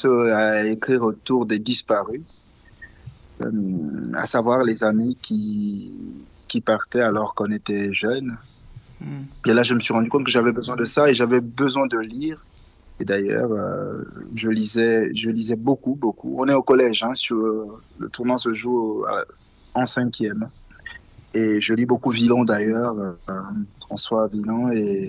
commence à écrire autour des disparus, à savoir les amis qui partaient alors qu'on était jeunes. Hmm. Et là, je me suis rendu compte que j'avais besoin de ça et j'avais besoin de lire. Et d'ailleurs, je lisais beaucoup, beaucoup. On est au collège, hein, le tournoi se joue en cinquième. Et je lis beaucoup Villon d'ailleurs, François Villon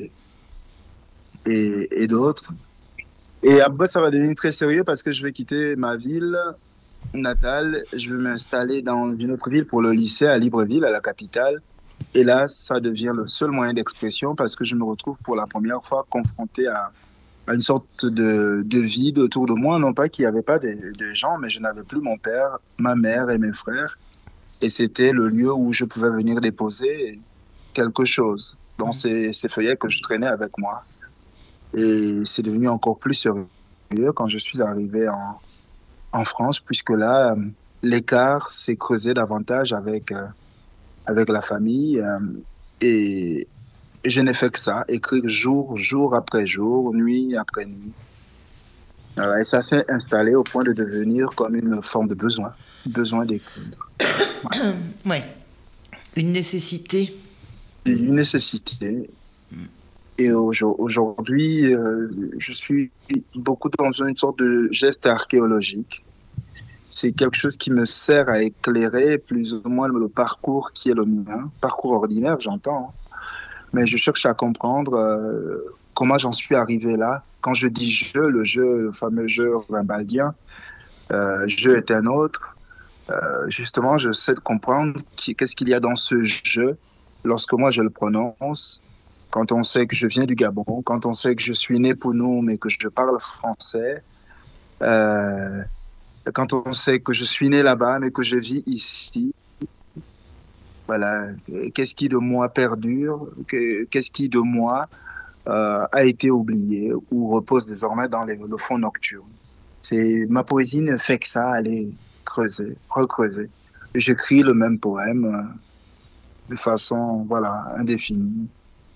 et d'autres. Et après, ça va devenir très sérieux parce que je vais quitter ma ville natale. Je vais m'installer dans une autre ville pour le lycée à Libreville, à la capitale. Et là, ça devient le seul moyen d'expression parce que je me retrouve pour la première fois confronté à une sorte de vide autour de moi. Non pas qu'il n'y avait pas de gens, mais je n'avais plus mon père, ma mère et mes frères. Et c'était le lieu où je pouvais venir déposer quelque chose dans ces feuillets que je traînais avec moi. Et c'est devenu encore plus sérieux quand je suis arrivé en France, puisque là, l'écart s'est creusé davantage avec la famille. Et, et je n'ai fait que ça, écrire jour après jour, nuit après nuit. Voilà, et ça s'est installé au point de devenir comme une forme de besoin d'écrire. Ouais. Ouais, une nécessité. Une nécessité. Et aujourd'hui, je suis beaucoup dans une sorte de geste archéologique. C'est quelque chose qui me sert à éclairer plus ou moins le parcours qui est le mien, parcours ordinaire, j'entends, hein. Mais je cherche à comprendre comment j'en suis arrivé là. Quand je dis jeu, le jeu, le fameux jeu rimbaldien, jeu est un autre. Justement, je sais de comprendre qu'est-ce qu'il y a dans ce jeu lorsque moi je le prononce. Quand on sait que je viens du Gabon, quand on sait que je suis né pour nous, mais que je parle français, euh, quand on sait que je suis né là-bas, mais que je vis ici, voilà, qu'est-ce qui de moi perdure, qu'est-ce qui de moi a été oublié ou repose désormais dans le fond nocturne. Ma poésie ne fait que ça, aller creuser, recreuser. J'écris le même poème de façon, voilà, indéfinie.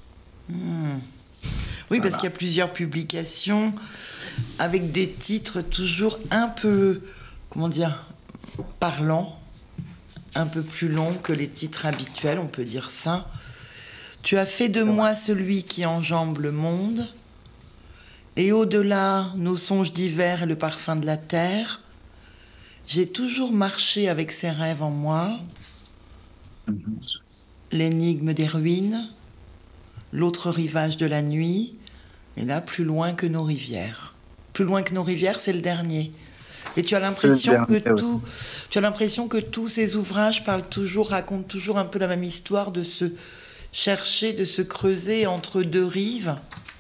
Oui, parce qu'il Voilà. y a plusieurs publications avec des titres toujours un peu, comment dire, parlants, un peu plus longs que les titres habituels, on peut dire ça. Tu as fait de C'est vrai. moi celui qui enjambe le monde, et au-delà, nos songes d'hiver et le parfum de la terre. J'ai toujours marché avec ces rêves en moi, Mhm. l'énigme des ruines, l'autre rivage de la nuit, et là, plus loin que nos rivières. Plus loin que nos rivières, c'est le dernier. Et tu as Le l'impression que dernier, oui. tout, tu as l'impression que tous ces ouvrages parlent toujours, racontent toujours un peu la même histoire de se chercher, de se creuser entre deux rives.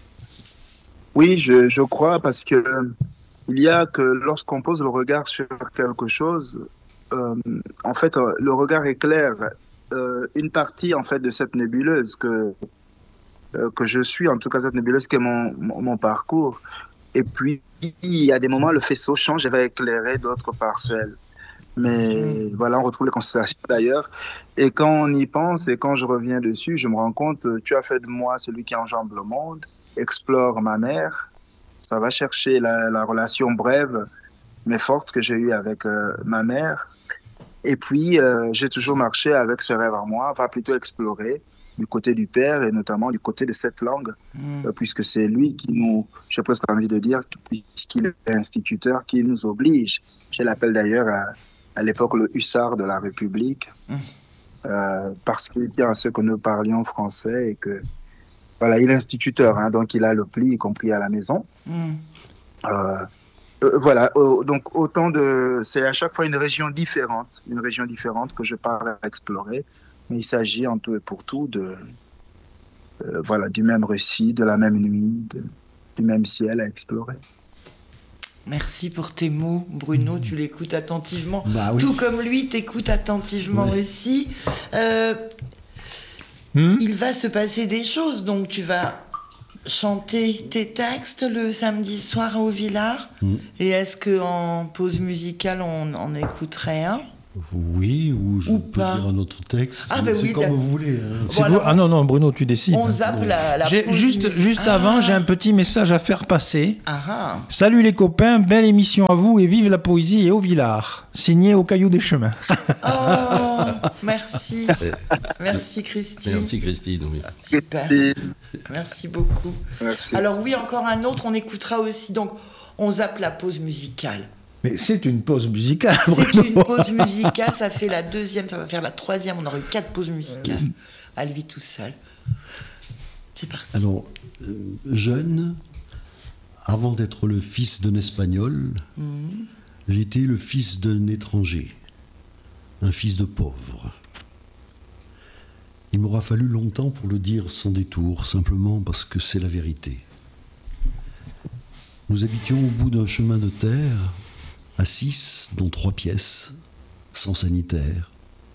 Oui, je crois parce que il y a que lorsqu'on pose le regard sur quelque chose, euh, en fait, le regard éclaire une partie en fait de cette nébuleuse que je suis, en tout cas cette nébuleuse qui est mon parcours. Et puis, il y a des moments, le faisceau change et va éclairer d'autres parcelles. Mais voilà, on retrouve les constellations d'ailleurs. Et quand on y pense et quand je reviens dessus, je me rends compte, tu as fait de moi celui qui enjambe le monde, explore ma mère. Ça va chercher la relation brève mais forte que j'ai eue avec ma mère. Et puis, j'ai toujours marché avec ce rêve en moi, va plutôt explorer du côté du père et notamment du côté de cette langue, puisque c'est lui qui nous, j'ai presque envie de dire, puisqu'il est instituteur, qui nous oblige. Je l'appelle d'ailleurs à l'époque le hussard de la République, parce qu'il tient à ce que nous parlions français et que, voilà, il est instituteur, hein, donc il a le pli, y compris à la maison. Euh, voilà, donc c'est à chaque fois une région différente que je pars à explorer, mais il s'agit en tout et pour tout voilà, du même récit, de la même nuit, du même ciel à explorer. Merci pour tes mots, Bruno. Tu l'écoutes attentivement, Bah oui. tout comme lui t'écoute attentivement Ouais. aussi. Il va se passer des choses, donc tu vas chanter tes textes le samedi soir au Villard. Et est-ce qu'en pause musicale, on en écouterait un? Oui, ou je Ou peux pas. dire un autre texte. Ah, c'est ben c'est oui, comme d'accord. vous voulez. Hein. C'est Voilà. vous. Ah non, non, Bruno, tu décides. On zappe la pause Juste musicale. avant, j'ai un petit message à faire passer. Ah ah. Salut les copains, belle émission à vous et vive la poésie et au Villard. Signé au Caillou des Chemins. Oh, merci. Merci Christine. Merci Christine. Oui. Super. Et- Merci beaucoup. Merci. Alors oui, encore un autre, on écoutera aussi. Donc, on zappe la pause musicale. Mais c'est une pause musicale. C'est Bruno. une pause musicale, ça fait la deuxième, ça va faire la troisième. On aurait eu 4 pauses musicales à lui tout seul. C'est parti. Alors, jeune, avant d'être le fils d'un Espagnol, j'étais le fils d'un étranger, un fils de pauvre. Il m'aura fallu longtemps pour le dire sans détour, simplement parce que c'est la vérité. Nous habitions au bout d'un chemin de terre, à 6, dont 3 pièces, sans sanitaire.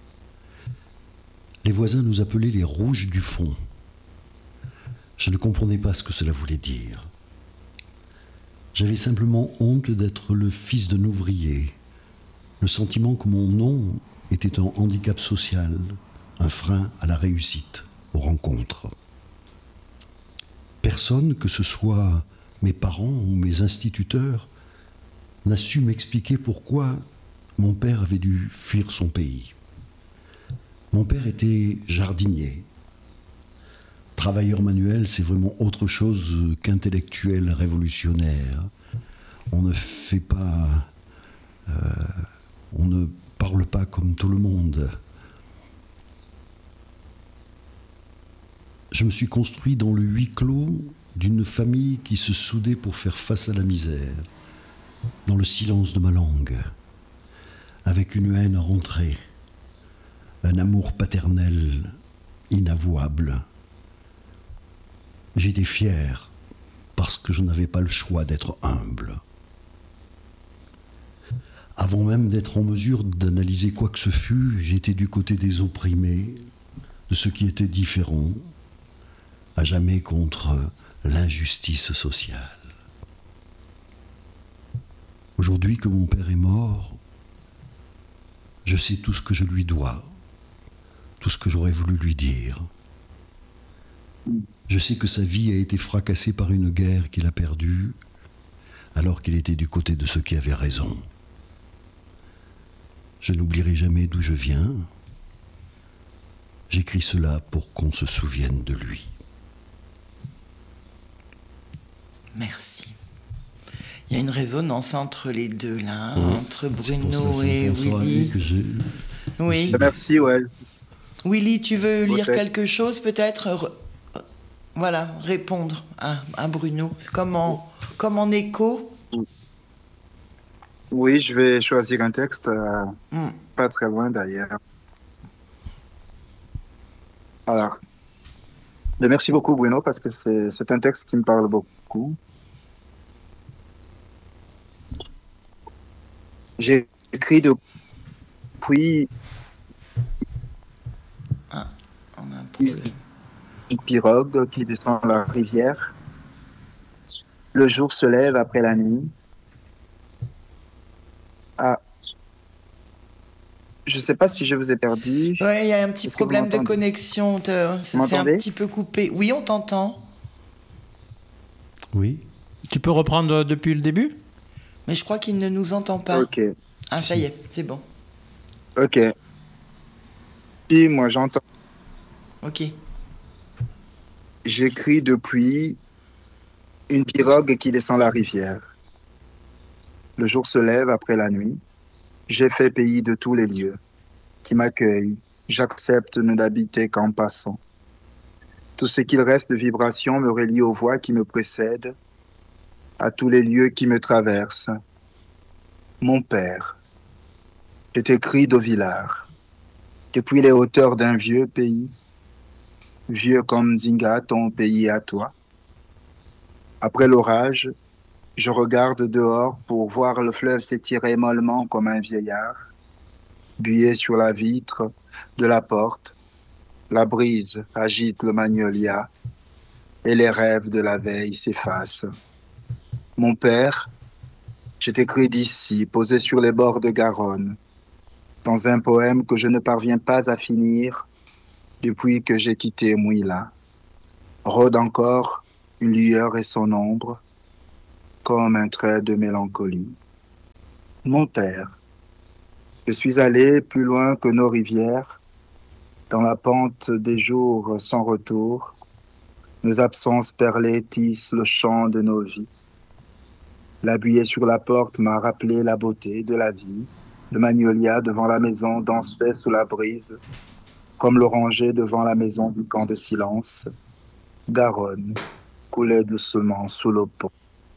Les voisins nous appelaient les rouges du fond. Je ne comprenais pas ce que cela voulait dire. J'avais simplement honte d'être le fils d'un ouvrier, le sentiment que mon nom était un handicap social, un frein à la réussite, aux rencontres. Personne, que ce soit mes parents ou mes instituteurs, n'a su m'expliquer pourquoi mon père avait dû fuir son pays. Mon père était jardinier. Travailleur manuel, c'est vraiment autre chose qu'intellectuel révolutionnaire. On ne fait pas... on ne parle pas comme tout le monde. Je me suis construit dans le huis clos d'une famille qui se soudait pour faire face à la misère, dans le silence de ma langue, avec une haine rentrée, un amour paternel inavouable. J'étais fier parce que je n'avais pas le choix d'être humble. Avant même d'être en mesure d'analyser quoi que ce fût, j'étais du côté des opprimés, de ceux qui étaient différents, à jamais contre l'injustice sociale. Aujourd'hui que mon père est mort, je sais tout ce que je lui dois, tout ce que j'aurais voulu lui dire. Je sais que sa vie a été fracassée par une guerre qu'il a perdue, alors qu'il était du côté de ceux qui avaient raison. Je n'oublierai jamais d'où je viens. J'écris cela pour qu'on se souvienne de lui. Merci. Il y a une résonance entre les deux là, entre C'est pour Bruno ça, et c'est pour ça Willy. que j'ai- Oui. Merci, ouais. Willy, tu veux lire Peut-être. quelque chose peut-être Voilà, répondre à Bruno. Comme en écho. Oui, je vais choisir un texte Hmm. pas très loin d'ailleurs. Alors, merci beaucoup Bruno parce que c'est un texte qui me parle beaucoup. J'ai écrit depuis On a un problème. une pirogue qui descend la rivière. Le jour se lève après la nuit. Ah, je ne sais pas si je vous ai perdu. Ouais, il y a un petit Est-ce que vous problème de m'entendez? connexion. C'est un m'entendez petit peu coupé. Oui, on t'entend. Oui. Tu peux reprendre depuis le début? Mais je crois qu'il ne nous entend pas. Ok, Ah, ça y est, c'est bon. ok. Puis moi j'entends. Ok. J'écris depuis une pirogue qui descend la rivière. Le jour se lève après la nuit. J'ai fait pays de tous les lieux qui m'accueillent. J'accepte ne d'habiter qu'en passant. Tout ce qu'il reste de vibrations me relie aux voix qui me précèdent, à tous les lieux qui me traversent. Mon père, je t'écris d'au Villard, depuis les hauteurs d'un vieux pays, vieux comme Zinga, ton pays à toi. Après l'orage, je regarde dehors pour voir le fleuve s'étirer mollement comme un vieillard, bué sur la vitre de la porte. La brise agite le magnolia et les rêves de la veille s'effacent. Mon père, je t'écris d'ici, posé sur les bords de Garonne. dans un poème que je ne parviens pas à finir depuis que j'ai quitté Mouila. Rôde encore une lueur et son ombre, comme un trait de mélancolie. Mon père, je suis allé plus loin que nos rivières, dans la pente des jours sans retour. Nos absences perlées tissent le chant de nos vies. La buée sur la porte m'a rappelé la beauté de la vie. Le magnolia devant la maison dansait sous la brise, comme l'oranger devant la maison du camp de silence. Garonne coulait doucement sous le pont.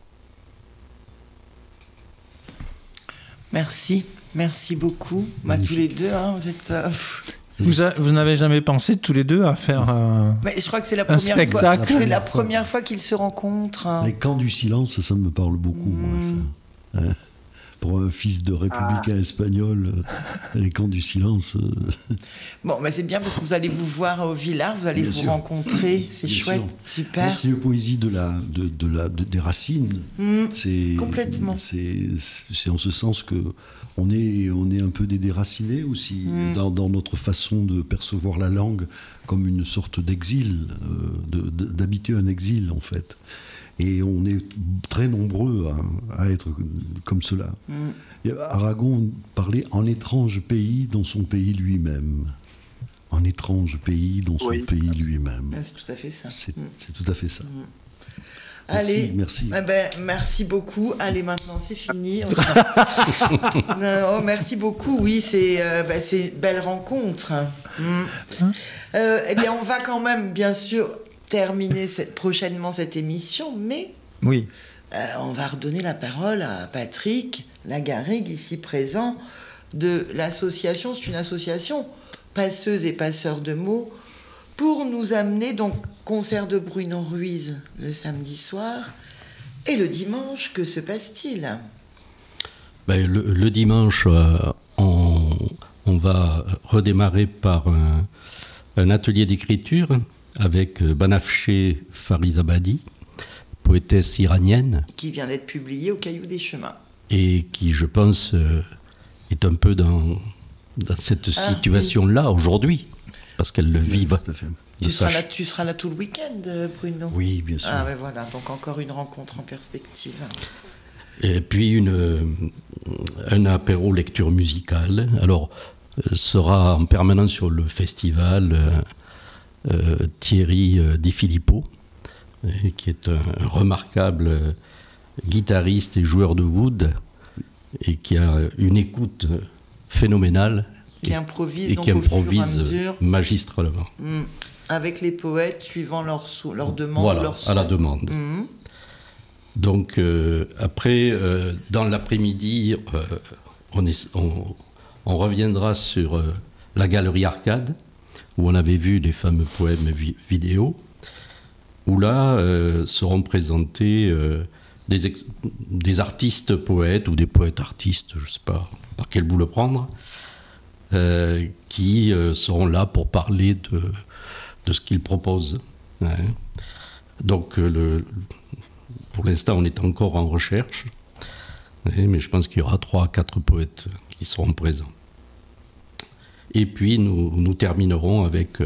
Merci beaucoup. Tous les deux, hein, vous êtes... Vous n'avez jamais pensé tous les deux à faire Mais je crois que c'est la un première spectacle. fois. C'est la première fois qu'ils se rencontrent. Les camps du silence, ça me parle beaucoup, moi, ça. Pour un fils de républicain espagnol, les camps du silence. Bon, c'est bien parce que vous allez vous voir au Villard, vous allez Bien vous sûr. rencontrer, c'est Bien chouette, sûr. super. C'est une poésie des racines. C'est complètement. C'est en ce sens que on est un peu des déracinés aussi dans notre façon de percevoir la langue comme une sorte d'exil, d'habiter un exil en fait. Et on est très nombreux à être comme cela. Aragon parlait en étrange pays dans son pays lui-même. En étrange pays dans son pays lui-même. C'est tout à fait ça. C'est tout à fait ça. Allez, merci. Merci beaucoup. Allez, maintenant c'est fini. Non, merci beaucoup. Oui, c'est une belle rencontre. Eh bien, on va quand même, bien sûr, terminer prochainement cette émission, mais Oui. on va redonner la parole à Patrick Lagarrigue, ici présent, de l'association. C'est une association passeuses et passeurs de mots pour nous amener donc concert de Bruno Ruiz le samedi soir et le dimanche. Que se passe-t-il? Le dimanche, on va redémarrer par un atelier d'écriture avec Banafché Farizabadi, poétesse iranienne. Qui vient d'être publié au Caillou des Chemins. Et qui, je pense, est un peu dans cette situation-là aujourd'hui, parce qu'elle le vit. Tout à fait. Tu seras là tout le week-end, Bruno? Oui, bien sûr. Ah ouais, voilà, donc encore une rencontre en perspective. Et puis un apéro lecture musicale. Alors, sera en permanence sur le festival Thierry Di Filippo, qui est un remarquable guitariste et joueur de oud, et qui a une écoute phénoménale. Qui improvise, et donc, qui au fur et à improvise mesure. magistralement. Avec les poètes, suivant leur demande. Voilà, leur à souhait. la demande. Donc, après, dans l'après-midi, on reviendra sur la galerie Arcade, où on avait vu les fameux poèmes vidéo, où là seront présentés des artistes poètes ou des poètes artistes, je ne sais pas par quel bout le prendre, qui seront là pour parler de ce qu'ils proposent. Hein. Donc, pour l'instant, on est encore en recherche, mais je pense qu'il y aura 3 à 4 poètes qui seront présents. Et puis, nous terminerons avec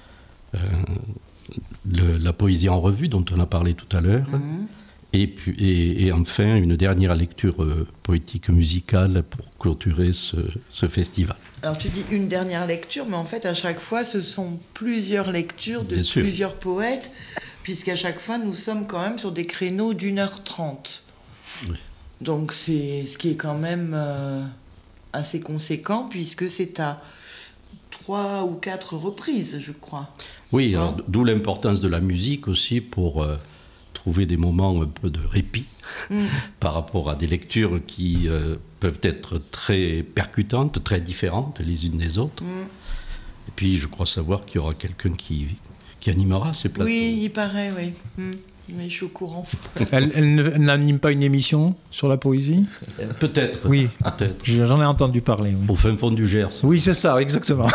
la poésie en revue, dont on a parlé tout à l'heure, et enfin, une dernière lecture poétique musicale pour clôturer ce festival. Alors, tu dis une dernière lecture, mais en fait, à chaque fois, ce sont plusieurs lectures de plusieurs poètes, puisqu'à chaque fois, nous sommes quand même sur des créneaux d'1h30. Oui. Donc, c'est ce qui est quand même assez conséquent, puisque c'est à 3 ou 4 reprises, je crois. Oui, alors, d'où l'importance de la musique aussi pour trouver des moments un peu de répit par rapport à des lectures qui peuvent être très percutantes, très différentes les unes des autres. Et puis, je crois savoir qu'il y aura quelqu'un qui animera ces plateaux. Oui, il paraît, oui. Mais je suis au courant. Elle n'anime pas une émission sur la poésie? Peut-être. Oui, peut-être. J'en ai entendu parler. Oui. Au fin fond du Gers. Oui, c'est ça, exactement.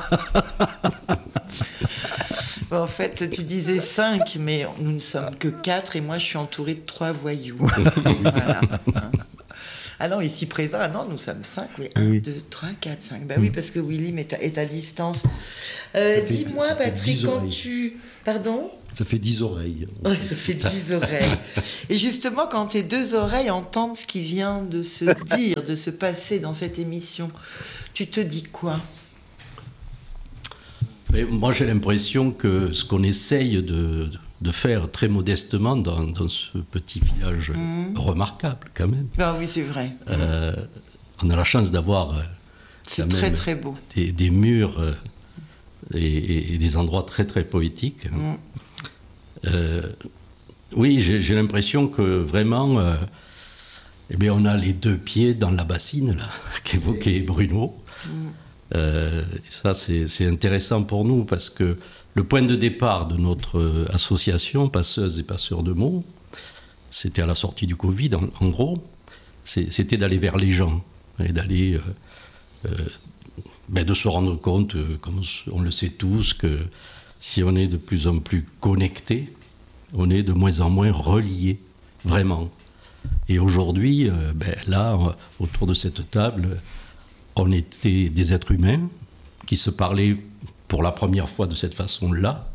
En fait, tu disais 5, mais nous ne sommes que 4, et moi je suis entourée de 3 voyous. Voilà. Ah non, ici présent, ah non, nous sommes 5, oui. 1, Oui. 2, 3, 4, 5. Bah oui, parce que Willy est à distance. fait- Dis-moi, ça fait Patrick, 10 quand oreilles. tu... Pardon? Ça fait 10 oreilles. Oui, ça fait 10 oreilles. Et justement, quand tes 2 oreilles entendent ce qui vient de se dire, de se passer dans cette émission, tu te dis quoi? Mais moi, j'ai l'impression que ce qu'on essaye de faire très modestement dans ce petit village remarquable, quand même, Ah oui, c'est vrai. on a la chance d'avoir C'est quand très, même très beau. des murs et des endroits très, très poétiques. Oui, j'ai l'impression que vraiment, eh bien, on a les 2 pieds dans la bassine, là, qu'évoquait Bruno. Ça, c'est intéressant pour nous parce que le point de départ de notre association, Passeuses et Passeurs de mots, c'était à la sortie du Covid, en gros, c'était d'aller vers les gens et d'aller, de se rendre compte, comme on le sait tous, que si on est de plus en plus connecté, on est de moins en moins relié, vraiment. Et aujourd'hui, là, autour de cette table, on était des êtres humains qui se parlaient pour la première fois de cette façon-là,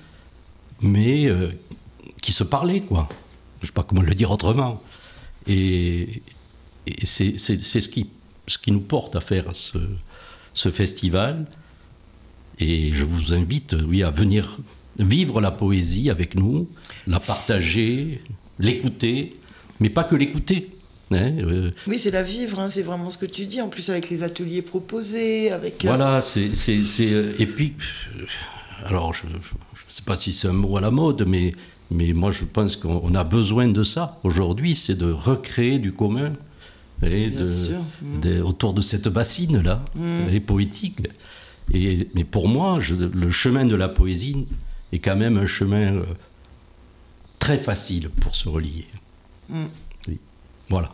mais qui se parlaient, quoi. Je ne sais pas comment le dire autrement. Et c'est ce qui nous porte à faire ce festival. Et je vous invite, oui, à venir vivre la poésie avec nous, la partager, l'écouter, mais pas que l'écouter. Oui, c'est la vivre, hein, c'est vraiment ce que tu dis, en plus avec les ateliers proposés, avec... Voilà, et puis, alors je ne sais pas si c'est un mot à la mode, mais moi je pense qu'on a besoin de ça aujourd'hui, c'est de recréer du commun autour de cette bassine-là, poétique. Mais pour moi, le chemin de la poésie est quand même un chemin très facile pour se relier. Oui. Voilà.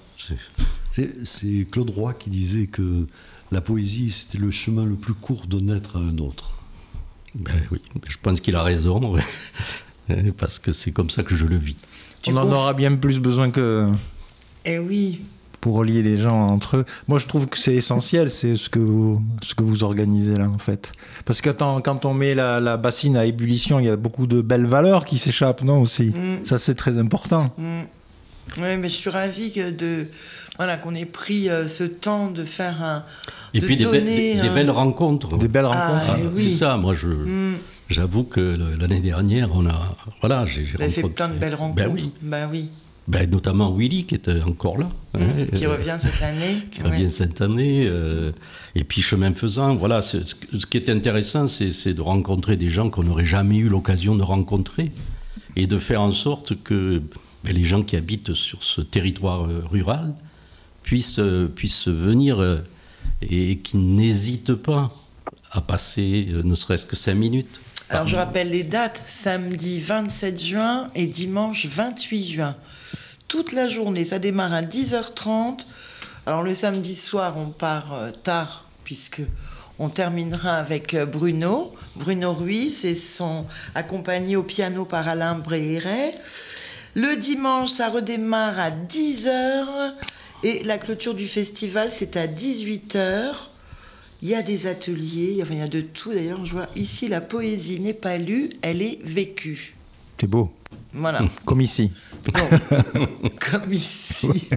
C'est Claude Roy qui disait que la poésie, c'était le chemin le plus court d'un être à un autre. Oui, je pense qu'il a raison, parce que c'est comme ça que je le vis. On en aura bien plus besoin que... Eh oui. Pour relier les gens entre eux. Moi, je trouve que c'est essentiel, c'est ce que vous organisez là, en fait. Parce que quand on met la bassine à ébullition, il y a beaucoup de belles valeurs qui s'échappent, non, aussi. Ça, c'est très important. Oui, mais je suis ravie qu'on ait pris ce temps de faire Et puis des belles rencontres. Des belles rencontres. Oui. C'est ça, moi, j'avoue que l'année dernière, j'ai rencontré... fait plein de belles rencontres. Oui. Notamment Willy, qui était encore là. Qui revient cette année. Et puis, chemin faisant, voilà, ce qui est intéressant, c'est de rencontrer des gens qu'on n'aurait jamais eu l'occasion de rencontrer et de faire en sorte que les gens qui habitent sur ce territoire rural puissent venir et qui n'hésitent pas à passer ne serait-ce que 5 minutes. Alors, je rappelle les dates, samedi 27 juin et dimanche 28 juin. Toute la journée, ça démarre à 10h30. Alors le samedi soir, on part tard, puisque on terminera avec Bruno Ruiz et son accompagné au piano par Alain Bréhéret. Le dimanche, ça redémarre à 10h et la clôture du festival, c'est à 18h. Il y a des ateliers, il y a de tout. D'ailleurs, je vois ici, la poésie n'est pas lue, elle est vécue. C'est beau. Voilà. Comme ici. Bon, comme ici.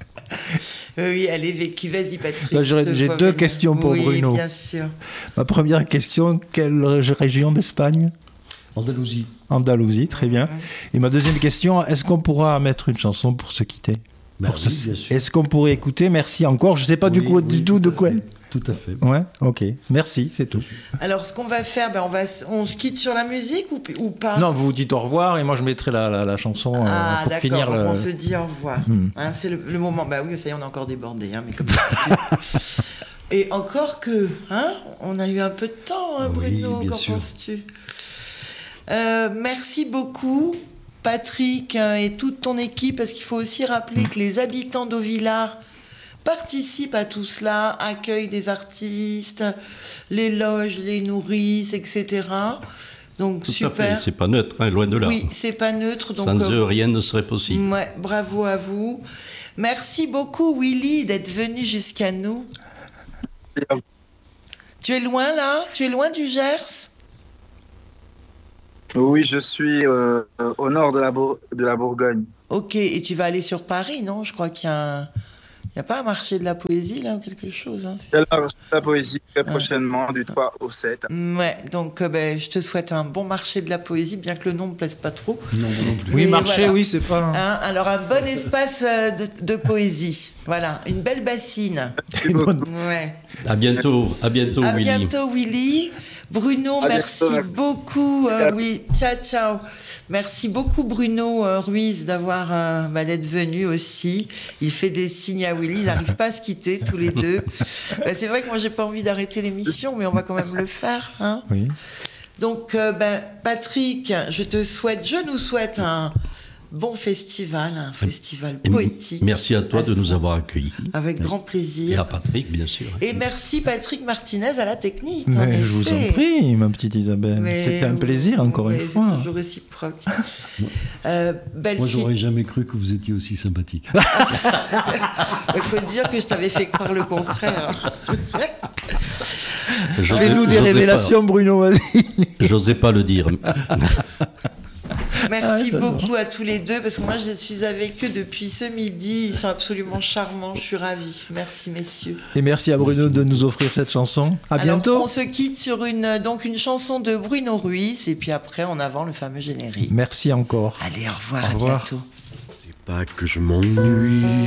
Oui, elle est vécue. Vas-y, Patrick. Là, j'ai 2 questions pour Bruno. Oui, bien sûr. Ma première question, quelle région d'Espagne ? Andalousie. Andalousie, très bien. Et ma deuxième question, est-ce qu'on pourra mettre une chanson pour se quitter ? Oui, bien sûr. Est-ce qu'on pourrait écouter ? Merci encore. Je ne sais pas du tout de quoi. Tout à fait. Ouais, ok. Merci, c'est tout. Alors, ce qu'on va faire, on se quitte sur la musique ou pas ? Non, vous dites au revoir et moi je mettrai la chanson pour finir. D'accord, on se dit au revoir. C'est le moment. Bah oui, ça y est, on a encore débordé. Mais comme et encore que, on a eu un peu de temps, Bruno, qu'en penses-tu ? Merci beaucoup, Patrick, et toute ton équipe, parce qu'il faut aussi rappeler que les habitants d'Auvillard participent à tout cela, accueillent des artistes, les loges, les nourrissent, etc. Donc, tout super. À fait. C'est pas neutre, loin de là. Oui, c'est pas neutre. Donc, sans eux, rien ne serait possible. Ouais, bravo à vous. Merci beaucoup, Willy, d'être venu jusqu'à nous. Tu es loin, là? Tu es loin du Gers? Oui, je suis au nord de la Bourgogne. Ok, et tu vas aller sur Paris, non? Je crois qu'il y a il y a pas un marché de la poésie, là, ou quelque chose, hein, C'est la poésie très prochainement, du 3 au 7. Ouais, donc je te souhaite un bon marché de la poésie, bien que le nom ne me plaise pas trop. Non, non plus. Oui, Mais marché, voilà. oui, c'est pas. Hein, alors, un bon espace de poésie. Voilà, une belle bassine. Ouais. À bientôt, À Willy. bientôt, Willy. Bruno, À merci bientôt. beaucoup. Oui, ciao, ciao. Merci beaucoup, Bruno Ruiz, d'être venu aussi. Il fait des signes à Willy. Ils n'arrivent pas à se quitter tous les deux. C'est vrai que moi, j'ai pas envie d'arrêter l'émission, mais on va quand même le faire. Hein. Oui. Donc, Patrick, je nous souhaite un bon festival, un festival Et poétique. Merci à toi de nous Son. avoir accueillis. Avec grand Et à plaisir. Patrick, bien sûr. Et merci Patrick Martinez à la technique. en Mais je vous en effet. prie, ma petite Isabelle. Mais C'était un plaisir, encore mais une fois. C'est toujours réciproque. Belle Moi, fille. j'aurais jamais cru que vous étiez aussi sympathique. Il faut dire que je t'avais fait croire le contraire. Fais-nous des révélations, Bruno, vas-y. J'osais pas le dire. Merci j'adore. beaucoup à tous les deux, parce que moi je suis avec eux depuis ce midi. Ils sont absolument charmants, je suis ravie. Merci messieurs. Et merci à Bruno de nous offrir cette chanson. À Alors, bientôt. on se quitte sur une chanson de Bruno Ruiz, et puis après en avant le fameux générique. Merci encore. Allez, au revoir, Au à revoir. bientôt. C'est pas que je m'ennuie.